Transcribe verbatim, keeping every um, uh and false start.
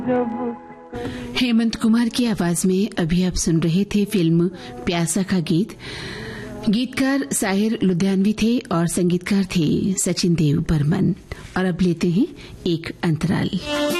हेमंत कुमार की आवाज में अभी आप सुन रहे थे फिल्म प्यासा का गीत। गीतकार साहिर लुधियानवी थे और संगीतकार थे सचिन देव बर्मन। और अब लेते हैं एक अंतराल।